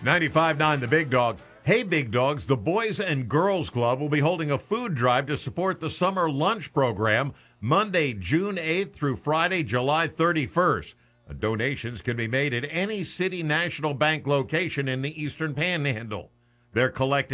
95.9 The Big Dog. Hey, Big Dogs, the Boys and Girls Club will be holding a food drive to support the summer lunch program Monday, June 8th through Friday, July 31st. Donations can be made at any City National Bank location in the Eastern Panhandle. They're collecting